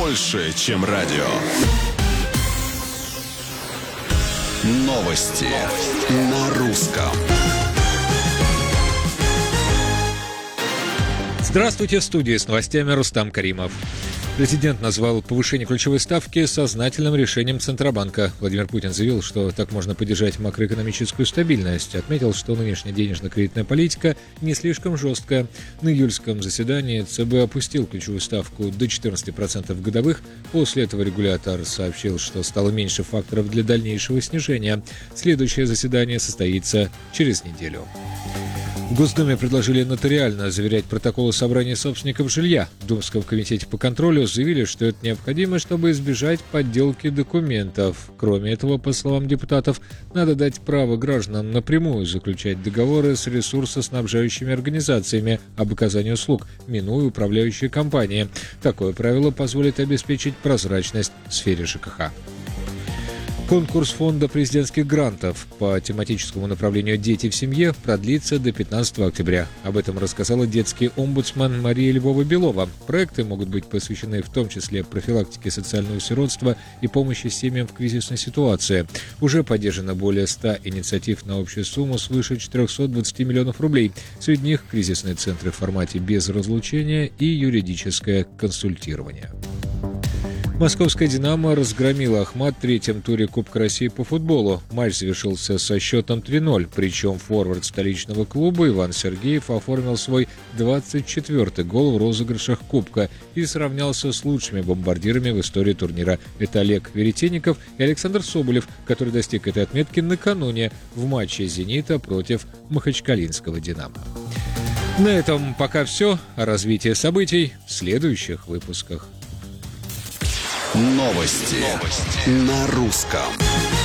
больше, чем радио. Новости на русском. Здравствуйте, в студии с новостями Рустам Каримов. Президент назвал повышение ключевой ставки сознательным решением Центробанка. Владимир Путин заявил, что так можно поддержать макроэкономическую стабильность. Отметил, что нынешняя денежно-кредитная политика не слишком жесткая. На июльском заседании ЦБ опустил ключевую ставку до 14% годовых. После этого регулятор сообщил, что стало меньше факторов для дальнейшего снижения. Следующее заседание состоится через неделю. В Госдуме предложили нотариально заверять протоколы собрания собственников жилья. В Думском комитете по контролю заявили, что это необходимо, чтобы избежать подделки документов. Кроме этого, по словам депутатов, надо дать право гражданам напрямую заключать договоры с ресурсоснабжающими организациями об оказании услуг, минуя управляющие компании. Такое правило позволит обеспечить прозрачность в сфере ЖКХ. Конкурс фонда президентских грантов по тематическому направлению «Дети в семье» продлится до 15 октября. Об этом рассказала детский омбудсман Мария Львова-Белова. Проекты могут быть посвящены в том числе профилактике социального сиротства и помощи семьям в кризисной ситуации. Уже поддержано более 100 инициатив на общую сумму свыше 420 миллионов рублей. Среди них кризисные центры в формате без разлучения и юридическое консультирование. Московская «Динамо» разгромила «Ахмат» в третьем туре Кубка России по футболу. Матч завершился со счетом 3-0, причем форвард столичного клуба Иван Сергеев оформил свой 24-й гол в розыгрышах Кубка и сравнялся с лучшими бомбардирами в истории турнира. Это Олег Веретенников и Александр Соболев, который достиг этой отметки накануне в матче «Зенита» против махачкалинского «Динамо». На этом пока все. О развитии событий в следующих выпусках. Новости на русском.